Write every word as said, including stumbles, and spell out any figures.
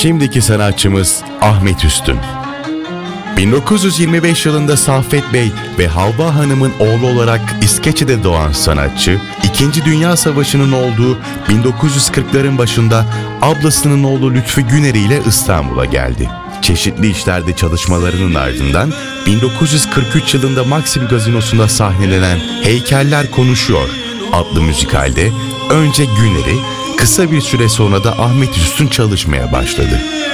Şimdiki sanatçımız Ahmet Üstün. bin dokuz yüz yirmi beş yılında Saffet Bey ve Havva Hanım'ın oğlu olarak İskeçe'de doğan sanatçı, İkinci Dünya Savaşı'nın olduğu bin dokuz yüz kırkların başında ablasının oğlu Lütfü Güner ile İstanbul'a geldi. Çeşitli işlerde çalışmalarının ardından bin dokuz yüz kırk üç yılında Maxim Gazinosu'nda sahnelenen Heykeller Konuşuyor adlı müzikalde önce Güner'i, kısa bir süre sonra da Ahmet Üstün çalışmaya başladı.